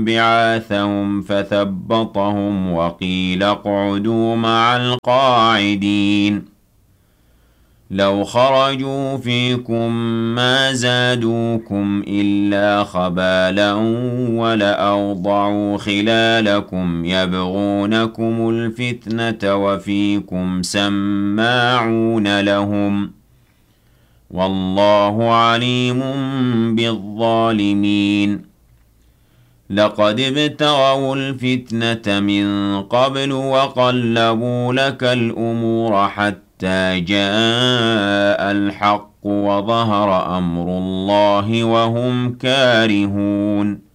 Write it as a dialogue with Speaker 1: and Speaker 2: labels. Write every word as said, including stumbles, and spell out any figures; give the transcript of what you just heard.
Speaker 1: بعاثهم فثبطهم وقيل اقعدوا مع القاعدين لو خرجوا فيكم ما زادوكم إلا خبالا ولأوضعوا خلالكم يبغونكم الفتنة وفيكم سماعون لهم والله عليم بالظالمين لقد ابتغوا الفتنة من قبل وقلبوا لك الأمور حتى جاء الحق وظهر أمر الله وهم كارهون